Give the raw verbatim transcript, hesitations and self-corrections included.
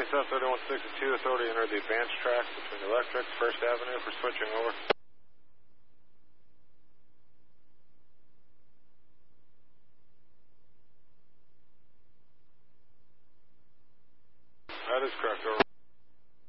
seventy South thirty-one sixty-two, authority entered the advanced tracks between Electric, First Avenue for switching over. That is correct, over.